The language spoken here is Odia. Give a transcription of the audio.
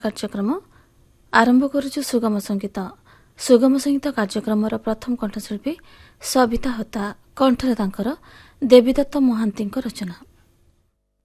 କାର୍ଯ୍ୟକ୍ରମ ଆରମ୍ଭ କରୁଛୁ ସୁଗମ ସଙ୍ଗୀତ। ସୁଗମ ସଙ୍ଗୀତ କାର୍ଯ୍ୟକ୍ରମର ପ୍ରଥମ କଣ୍ଠଶିଳ୍ପୀ ସବିତା ହୋତା, କଣ୍ଠରେ ତାଙ୍କର ଦେବୀଦତ୍ତ ମହାନ୍ତିଙ୍କ ରଚନା।